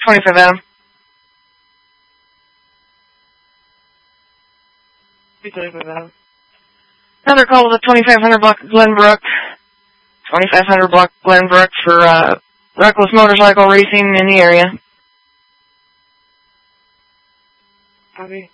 25 Adam. Another call to the 2500 block Glenbrook. 2500 block Glenbrook for reckless motorcycle racing in the area. Copy.